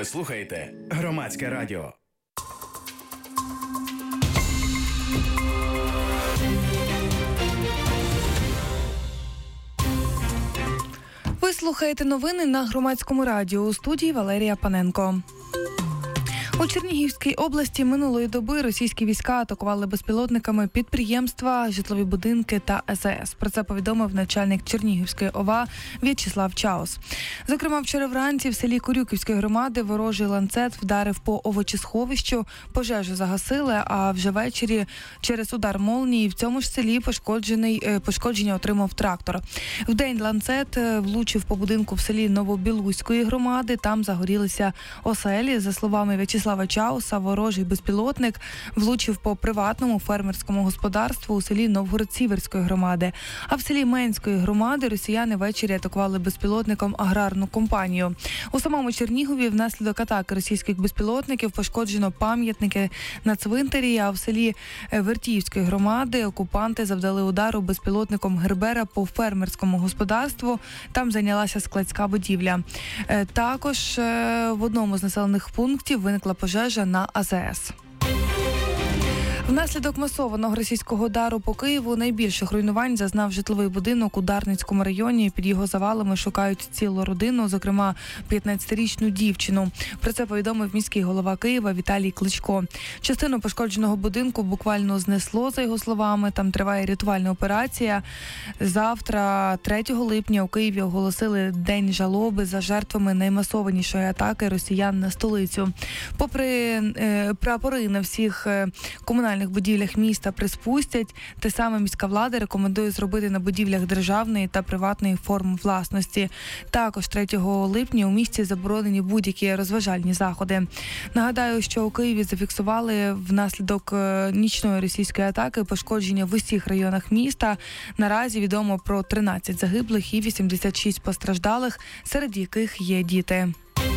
Ви слухаєте Громадське радіо. Ви слухаєте новини на Громадському радіо. У студії Валерія Паненко. У Чернігівській області минулої доби російські війська атакували безпілотниками підприємства, житлові будинки та АЗС. Про це повідомив начальник Чернігівської ОВА В'ячеслав Чаус. Зокрема, вчора вранці в селі Курюківської громади ворожий ланцет вдарив по овочесховищу, пожежу загасили, а вже ввечері через удар молнії в цьому ж селі пошкодження отримав трактор. Вдень ланцет влучив по будинку в селі Новобілуської громади, там загорілися оселі. За словами В'ячеслава Чауса, ворожий безпілотник влучив по приватному фермерському господарству у селі Новгород-Сіверської громади. А в селі Менської громади росіяни ввечері атакували безпілотником аграрну компанію. У самому Чернігові внаслідок атаки російських безпілотників пошкоджено пам'ятники на цвинтарі, а в селі Вертіївської громади окупанти завдали удару безпілотником Гербера по фермерському господарству. Там зайнялася складська будівля. Також в одному з населених пунктів виникла пожежа на АЗС. Внаслідок масованого російського удару по Києву найбільших руйнувань зазнав житловий будинок у Дарницькому районі. Під його завалами шукають цілу родину, зокрема 15-річну дівчину. Про це повідомив міський голова Києва Віталій Кличко. Частину пошкодженого будинку буквально знесло, за його словами. Там триває рятувальна операція. Завтра, 3 липня, у Києві оголосили День жалоби за жертвами наймасованішої атаки росіян на столицю. Попри прапори на всіх комунальних будівлях міста приспустять, те саме міська влада рекомендує зробити на будівлях державної та приватної форм власності. Також 3 липня у місті заборонені будь-які розважальні заходи. Нагадаю, що у Києві зафіксували внаслідок нічної російської атаки пошкодження в усіх районах міста. Наразі відомо про 13 загиблих і 86 постраждалих, серед яких є діти.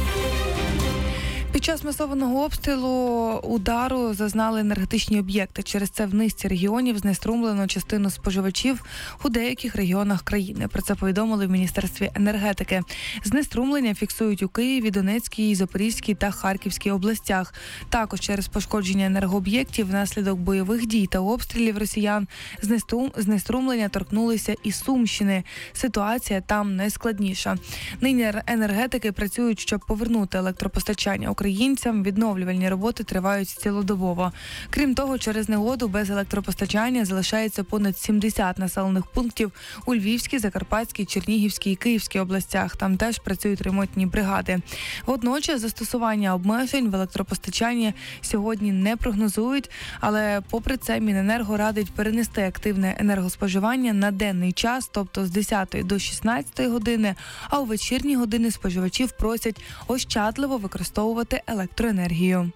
Під час масованого обстрілу удару зазнали енергетичні об'єкти. Через це в низці регіонів знеструмлено частину споживачів у деяких регіонах країни. Про це повідомили в Міністерстві енергетики. Знеструмлення фіксують у Києві, Донецькій, Запорізькій та Харківській областях. Також через пошкодження енергооб'єктів внаслідок бойових дій та обстрілів росіян знеструмлення торкнулися і Сумщини. Ситуація там найскладніша. Нині енергетики працюють, щоб повернути електропостачання українцям. Відновлювальні роботи тривають цілодобово. Крім того, через негоду без електропостачання залишається понад 70 населених пунктів у Львівській, Закарпатській, Чернігівській і Київській областях. Там теж працюють ремонтні бригади. Водночас застосування обмежень в електропостачанні сьогодні не прогнозують, але попри це Міненерго радить перенести активне енергоспоживання на денний час, тобто з 10 до 16 години, а у вечірні години споживачів просять ощадливо використовувати електроенергію.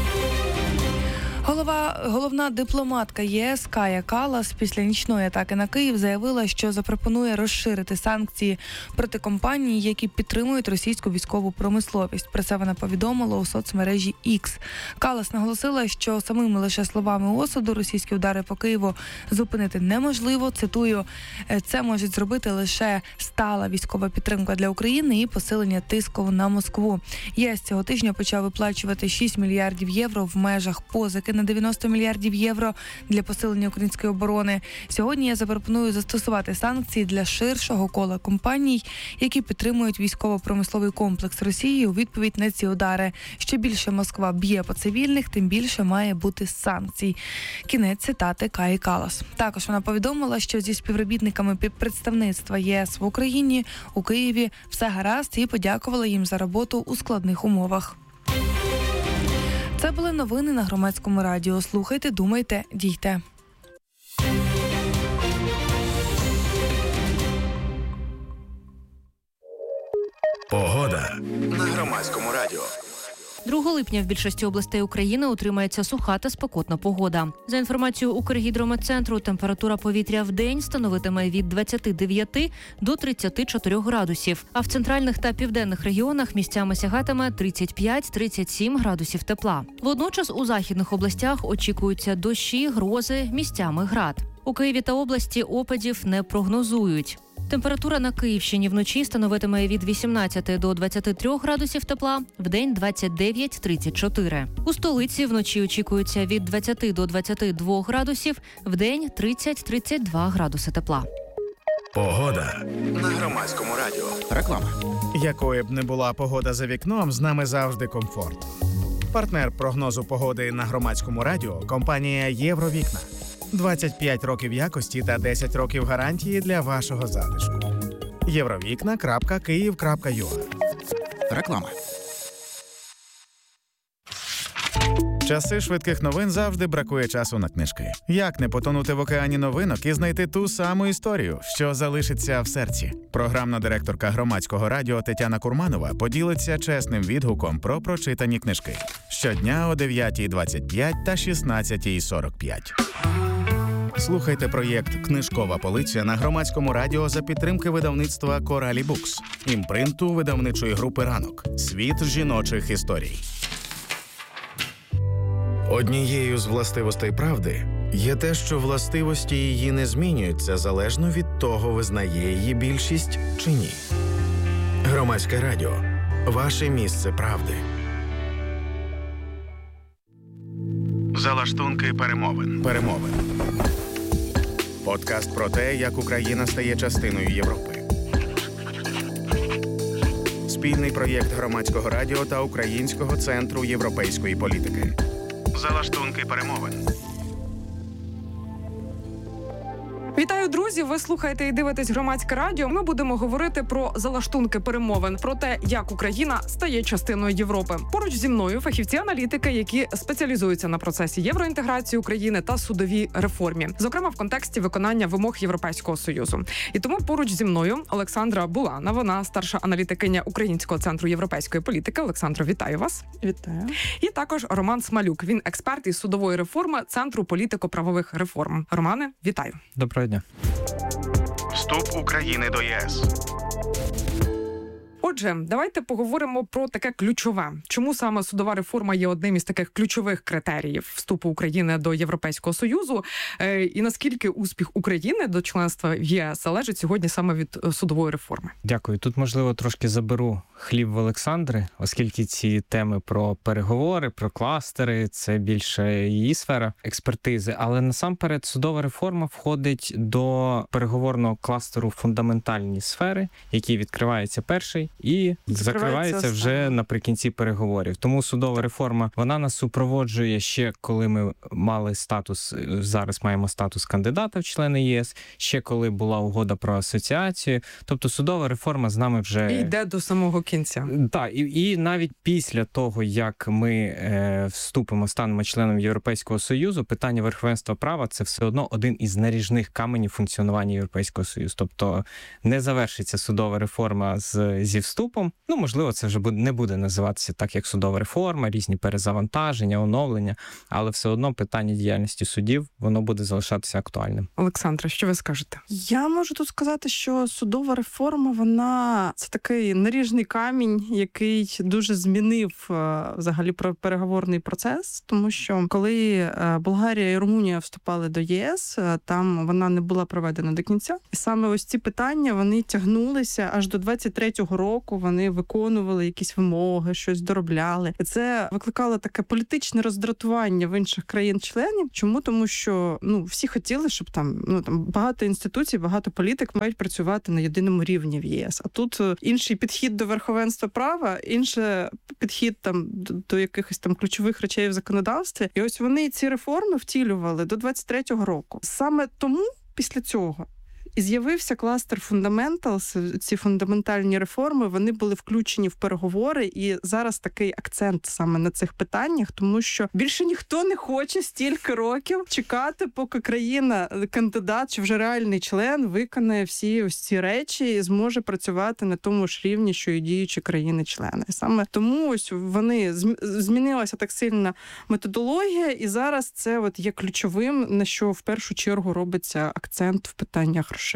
Головна дипломатка ЄС Кая Каллас після нічної атаки на Київ заявила, що запропонує розширити санкції проти компаній, які підтримують російську військову промисловість. Про це вона повідомила у соцмережі X. Каллас наголосила, що самими лише словами осуду російські удари по Києву зупинити неможливо. Цитую, це можуть зробити лише стала військова підтримка для України і посилення тиску на Москву. ЄС цього тижня почав виплачувати 6 мільярдів євро в межах позики на 90 мільярдів євро для посилення української оборони. Сьогодні я запропоную застосувати санкції для ширшого кола компаній, які підтримують військово-промисловий комплекс Росії у відповідь на ці удари. Що більше Москва б'є по цивільних, тим більше має бути санкцій. Кінець цитати Каї Каллас. Також вона повідомила, що зі співробітниками представництва ЄС в Україні у Києві все гаразд і подякувала їм за роботу у складних умовах. Це були новини на Громадському радіо. Слухайте, думайте, дійте. Погода на Громадському радіо. 2 липня в більшості областей України утримається суха та спекотна погода. За інформацією Укргідрометцентру, температура повітря в день становитиме від 29 до 34 градусів, а в центральних та південних регіонах місцями сягатиме 35-37 градусів тепла. Водночас у західних областях очікуються дощі, грози, місцями град. У Києві та області опадів не прогнозують. Температура на Київщині вночі становитиме від 18 до 23 градусів тепла, вдень 29-34. У столиці вночі очікується від 20 до 22 градусів, вдень 30-32 градуси тепла. Погода на Громадському радіо. Реклама. Якою б не була погода за вікном, з нами завжди комфорт. Партнер прогнозу погоди на Громадському радіо – компанія «Євровікна». 25 років якості та 10 років гарантії для вашого затишку. Євровікна.Київ.ua. Реклама. Часи швидких новин завжди бракує часу на книжки. Як не потонути в океані новинок і знайти ту саму історію, що залишиться в серці? Програмна директорка Громадського радіо Тетяна Курманова поділиться чесним відгуком про прочитані книжки. Щодня о 9:25 та 16:45. Слухайте проєкт «Книжкова полиця» на Громадському радіо за підтримки видавництва «Коралі Букс», імпринту видавничої групи «Ранок». Світ жіночих історій. Однією з властивостей правди є те, що властивості її не змінюються залежно від того, визнає її більшість чи ні. Громадське радіо. Ваше місце правди. Залаштунки перемовин. Подкаст про те, як Україна стає частиною Європи. Спільний проєкт Громадського радіо та Українського центру європейської політики. Залаштунки перемовин. Вітаю, друзі! Ви слухаєте і дивитесь Громадське радіо. Ми будемо говорити про залаштунки перемовин, про те, як Україна стає частиною Європи. Поруч зі мною фахівці-аналітики, які спеціалізуються на процесі євроінтеграції України та судовій реформі, зокрема в контексті виконання вимог Європейського Союзу. І тому поруч зі мною Олександра Булана, вона старша аналітикиня Українського центру європейської політики. Олександро, вітаю вас! Вітаю. І також Роман Смалюк. Він експерт із судової реформи Центру політико-правових реформ. Романе, вітаю! Доброго дня. Вступ України до ЄС. Отже, давайте поговоримо про таке ключове. Чому саме судова реформа є одним із таких ключових критеріїв вступу України до Європейського Союзу? І наскільки успіх України до членства в ЄС залежить сьогодні саме від судової реформи? Дякую. Тут, можливо, трошки заберу хліб в Олександри, оскільки ці теми про переговори, про кластери – це більше її сфера експертизи. Але насамперед судова реформа входить до переговорного кластеру фундаментальні сфери, який відкривається перший і закривається вже наприкінці переговорів. Тому судова реформа, вона нас супроводжує ще, коли ми мали статус, зараз маємо статус кандидата в члени єС, ще коли була угода про асоціацію. Тобто судова реформа з нами вже... І йде до самого кінця. Так, і навіть після того, як ми вступимо, станемо членом Європейського Союзу, питання верховенства права – це все одно один із наріжних каменів функціонування Європейського Союзу. Тобто не завершиться судова реформа зі вступом. Ну, можливо, це вже не буде називатися так, як судова реформа, різні перезавантаження, оновлення, але все одно питання діяльності судів, воно буде залишатися актуальним. Олександра, що ви скажете? Я можу тут сказати, що судова реформа, вона це такий наріжний камінь, який дуже змінив взагалі переговорний процес, тому що коли Болгарія і Румунія вступали до ЄС, там вона не була проведена до кінця. І саме ось ці питання, вони тягнулися аж до 23-го року, вони виконували якісь вимоги, щось доробляли. І це викликало таке політичне роздратування в інших країн-членів. Чому? Тому що всі хотіли, щоб там багато інституцій, багато політик мають працювати на єдиному рівні в єС. А тут інший підхід до верховенства права, інший підхід там до якихось там ключових речей в законодавстві. І ось вони ці реформи втілювали до 23-го року. Саме тому після цього і з'явився кластер Fundamentals, ці фундаментальні реформи, вони були включені в переговори, і зараз такий акцент саме на цих питаннях, тому що більше ніхто не хоче стільки років чекати, поки країна-кандидат чи вже реальний член виконає всі ось ці речі і зможе працювати на тому ж рівні, що і діючі країни-члени. Саме тому ось вони змінилася так сильно методологія, і зараз це от є ключовим, на що в першу чергу робиться акцент в питаннях розширення.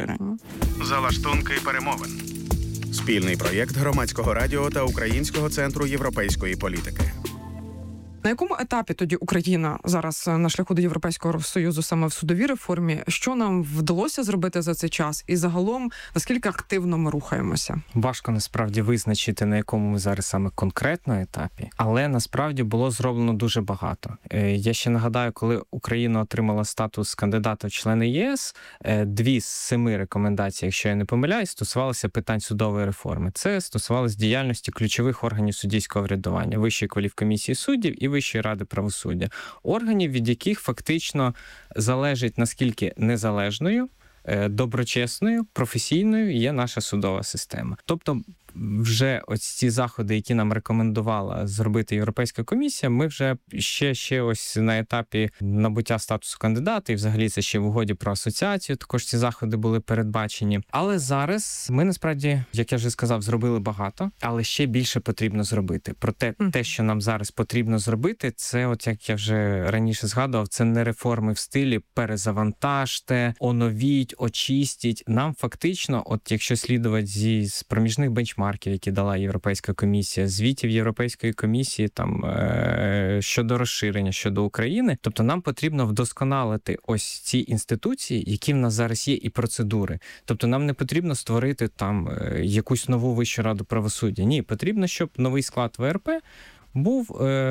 Залаштунки перемовин. Спільний проєкт Громадського радіо та Українського центру європейської політики. На якому етапі тоді Україна зараз на шляху до Європейського Союзу саме в судовій реформі? Що нам вдалося зробити за цей час? І загалом, наскільки активно ми рухаємося? Важко насправді визначити, на якому ми зараз саме конкретно етапі, але насправді було зроблено дуже багато. Я ще нагадаю, коли Україна отримала статус кандидата в члени ЄС, 2 з 7 рекомендацій, якщо я не помиляюсь, стосувалися питань судової реформи. Це стосувалося діяльності ключових органів суддівського врядування, Вищої кваліфкомісії суддів і Вищої ради правосуддя. Органів, від яких фактично залежить, наскільки незалежною, доброчесною, професійною є наша судова система. Тобто вже ось ці заходи, які нам рекомендувала зробити Європейська комісія, ми вже ще ось на етапі набуття статусу кандидата, і взагалі це ще в угоді про асоціацію, також ці заходи були передбачені. Але зараз ми насправді, як я вже сказав, зробили багато, але ще більше потрібно зробити. Проте те, що нам зараз потрібно зробити, це, от як я вже раніше згадував, це не реформи в стилі перезавантажте, оновіть, очистіть. Нам фактично, от якщо слідувати з проміжних бенчмарків, які дала Європейська комісія, звітів Європейської комісії там щодо розширення, щодо України. Тобто нам потрібно вдосконалити ось ці інституції, які в нас зараз є, і процедури. Тобто нам не потрібно створити там якусь нову Вищу раду правосуддя. Ні, потрібно, щоб новий склад ВРП був,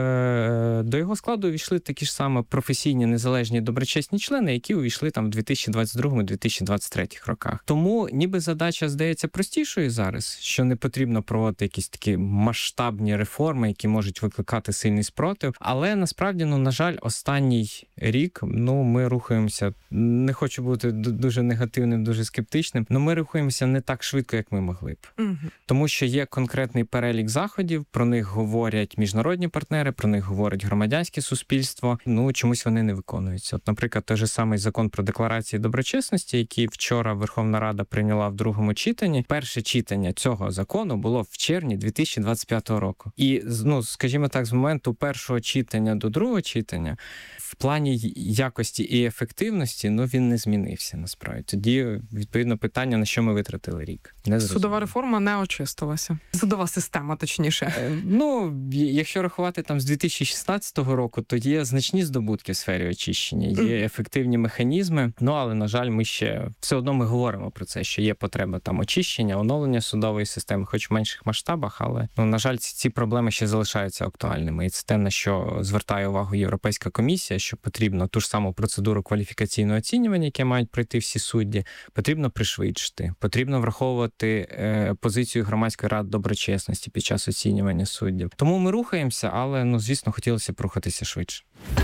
до його складу увійшли такі ж саме професійні, незалежні, доброчесні члени, які увійшли там в 2022-2023 роках. Тому ніби задача здається простішою зараз, що не потрібно проводити якісь такі масштабні реформи, які можуть викликати сильний спротив. Але насправді, на жаль, останній рік, ми рухаємося, не хочу бути дуже негативним, дуже скептичним, але ми рухаємося не так швидко, як ми могли б. Тому що є конкретний перелік заходів, про них говорять міжнародні партнери, про них говорить громадянське суспільство, чомусь вони не виконуються. От, наприклад, той же самий закон про декларації доброчесності, який вчора Верховна Рада прийняла в другому читанні. Перше читання цього закону було в червні 2025 року. І, скажімо так, з моменту першого читання до другого читання в плані якості і ефективності, він не змінився, насправді. Тоді, відповідно, питання, на що ми витратили рік. Судова реформа не очистилася. Судова система, точніше. Якщо рахувати там з 2016 року, то є значні здобутки в сфері очищення, є ефективні механізми, але, на жаль, ми ще все одно ми говоримо про це, що є потреба там очищення, оновлення судової системи, хоч в менших масштабах, але, на жаль, ці проблеми ще залишаються актуальними. І це те, на що звертає увагу Європейська комісія, що потрібно ту ж саму процедуру кваліфікаційного оцінювання, яке мають пройти всі судді, потрібно пришвидшити, потрібно враховувати позицію Громадської ради доброчесності під час оцінювання суддів. Тому ми рухаємося, але, звісно, хотілося б рухатися швидше.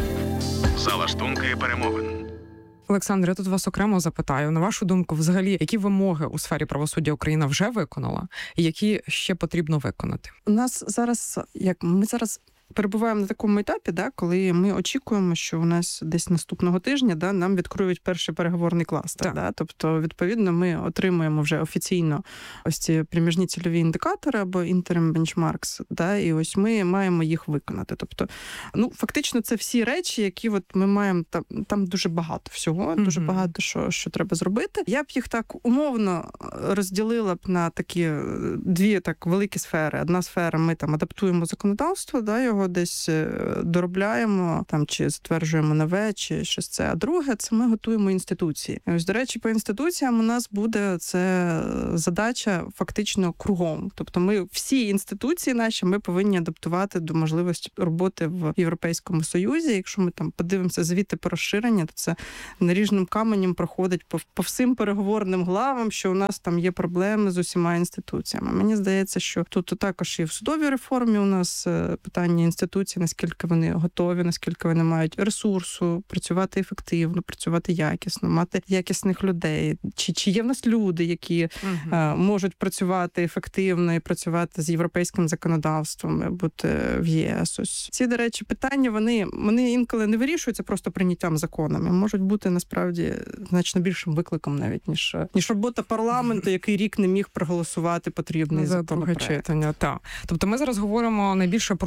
Залаштунки перемовин. Олександр, я тут вас окремо запитаю. На вашу думку, взагалі, які вимоги у сфері правосуддя Україна вже виконала, і які ще потрібно виконати? У нас зараз, ми зараз перебуваємо на такому етапі, коли ми очікуємо, що у нас десь наступного тижня нам відкриють перший переговорний кластер. Тобто, відповідно, ми отримуємо вже офіційно ось ці проміжні цільові індикатори або interim benchmarks, і ось ми маємо їх виконати. Тобто, фактично, це всі речі, які ми маємо, там дуже багато всього, дуже багато що треба зробити. Я б їх так умовно розділила б на такі 2 так великі сфери. Одна сфера, ми там адаптуємо законодавство, його десь доробляємо, чи затверджуємо нове, чи щось це. А друге, це ми готуємо інституції. І ось, до речі, по інституціям у нас буде це задача фактично кругом. Тобто ми всі інституції наші ми повинні адаптувати до можливості роботи в Європейському Союзі. Якщо ми там подивимося звіти про розширення, то це наріжним каменем проходить по всім переговорним главам, що у нас там є проблеми з усіма інституціями. Мені здається, що тут також і в судовій реформі у нас питання інституцій, наскільки вони готові, наскільки вони мають ресурсу, працювати ефективно, працювати якісно, мати якісних людей. Чи є в нас люди, які можуть працювати ефективно і працювати з європейським законодавством, бути в ЄС. Ось ці, до речі, питання, вони інколи не вирішуються просто прийняттям законами, можуть бути, насправді, значно більшим викликом навіть, ніж робота парламенту, який рік не міг проголосувати потрібний законопроект. Тобто ми зараз говоримо найбільше про НАБУ,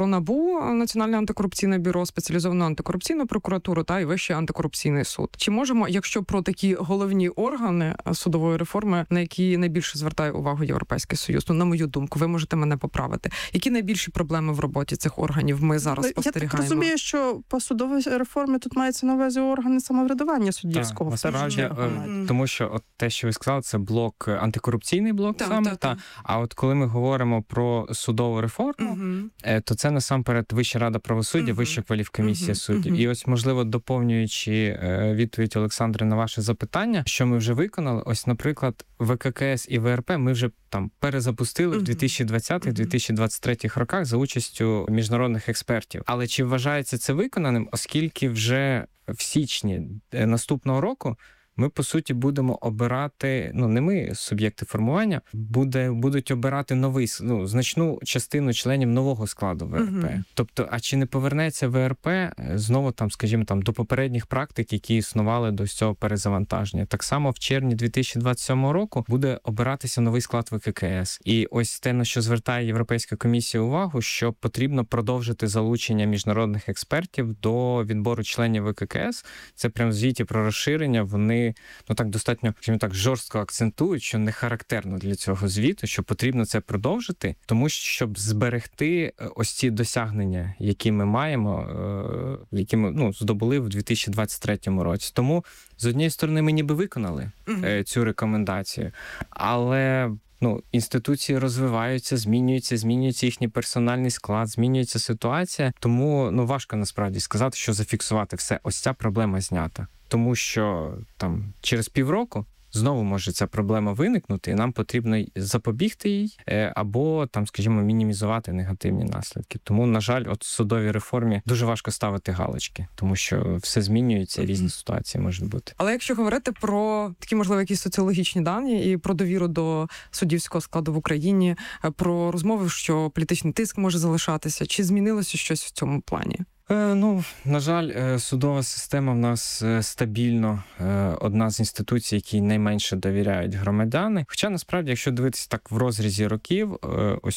НАБУ, Національне антикорупційне бюро, спеціалізовану антикорупційну прокуратуру та й Вищий антикорупційний суд. Чи можемо, якщо про такі головні органи судової реформи, на які найбільше звертає увагу Європейський Союз, ну, на мою думку, ви можете мене поправити, які найбільші проблеми в роботі цих органів ми зараз спостерігаємо? Я так розумію, що по судовій реформі тут мається на увазі органи самоврядування суддівського. Насправді, тому що от те, що ви сказали, це блок, антикорупційний блок саме. А от коли ми говоримо про судову реформу, то це насамперед Вища рада правосуддя, Вища кваліфкомісія суддів. І ось, можливо, доповнюючи відповідь Олександри на ваше запитання, що ми вже виконали, ось, наприклад, ВККС і ВРП ми вже там перезапустили в 2020-2023 роках за участю міжнародних експертів. Але чи вважається це виконаним, оскільки вже в січні наступного року ми, по суті, будемо обирати, ну, не ми, суб'єкти формування, будуть обирати значну частину членів нового складу ВРП. Тобто, а чи не повернеться ВРП знову там, скажімо, там, до попередніх практик, які існували до цього перезавантаження? Так само в червні 2027 року буде обиратися новий склад ВККС. І ось те, на що звертає Європейська комісія увагу, що потрібно продовжити залучення міжнародних експертів до відбору членів ВККС. Це прямо в звіті про розширення, вони так достатньо, скажімо так, жорстко акцентують, що не характерно для цього звіту, що потрібно це продовжити, тому що, щоб зберегти ось ці досягнення, які ми маємо, які ми здобули в 2023 році. Тому, з однієї сторони, ми ніби виконали цю рекомендацію, але інституції розвиваються, змінюється їхній персональний склад, змінюється ситуація. Тому важко насправді сказати, що зафіксувати все. Ось ця проблема знята. Тому що там через півроку знову може ця проблема виникнути, і нам потрібно запобігти їй або там, скажімо, мінімізувати негативні наслідки. Тому, на жаль, от в судовій реформі дуже важко ставити галочки, тому що все змінюється, різні ситуації можуть бути. Але якщо говорити про такі, можливо, якісь соціологічні дані і про довіру до суддівського складу в Україні, про розмови, що політичний тиск може залишатися, чи змінилося щось в цьому плані? На жаль, судова система в нас стабільно одна з інституцій, якій найменше довіряють громадяни. Хоча, насправді, якщо дивитися так в розрізі років ось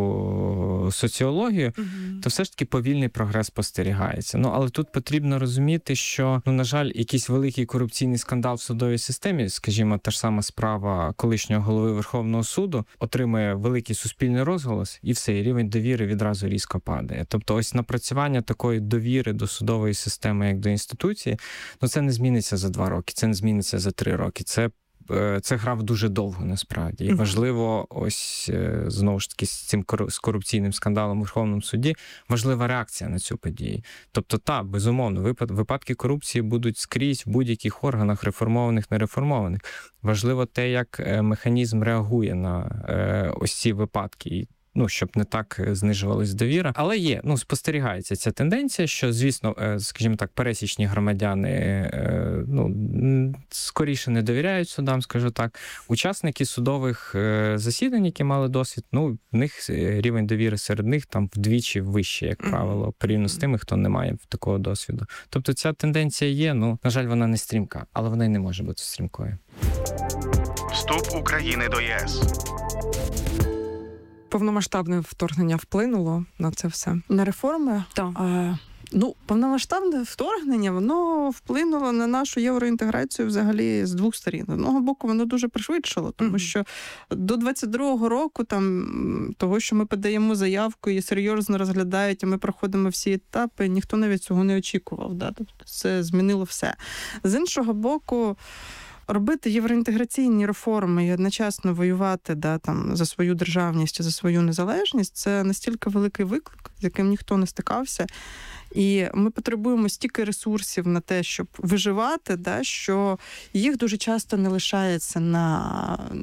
цю соціологію, то все ж таки повільний прогрес спостерігається. Але тут потрібно розуміти, що, на жаль, якийсь великий корупційний скандал в судовій системі, скажімо, та ж сама справа колишнього голови Верховного суду, отримує великий суспільний розголос, і все, і рівень довіри відразу різко падає. Тобто ось напрацювання такої довіри до судової системи, як до інституції, це не зміниться за 2 роки, це не зміниться за 3 роки. Це грав дуже довго, насправді. І важливо, ось, знову ж таки, з корупційним скандалом у Верховному суді, важлива реакція на цю подію. Тобто, безумовно, випадки корупції будуть скрізь в будь-яких органах, реформованих, нереформованих. Важливо те, як механізм реагує на ось ці випадки, щоб не так знижувалась довіра. Але є, спостерігається ця тенденція, що, звісно, скажімо так, пересічні громадяни, скоріше не довіряють судам, скажу так. Учасники судових засідань, які мали досвід, в них рівень довіри серед них там вдвічі вищий, як правило, порівняно з тими, хто не має такого досвіду. Тобто ця тенденція є, на жаль, вона не стрімка, але вона й не може бути стрімкою. Вступ України до ЄС. Повномасштабне вторгнення вплинуло на це все? На реформи? Так. Повномасштабне вторгнення, воно вплинуло на нашу євроінтеграцію взагалі з 2 сторін. З одного боку, воно дуже пришвидшило, тому що до 22-го року, того, що ми подаємо заявку і серйозно розглядають, і ми проходимо всі етапи, ніхто навіть цього не очікував. Да? Тобто це змінило все. З іншого боку, робити євроінтеграційні реформи і одночасно воювати за свою державність і за свою незалежність – це настільки великий виклик, з яким ніхто не стикався. І ми потребуємо стільки ресурсів на те, щоб виживати, що їх дуже часто не лишається на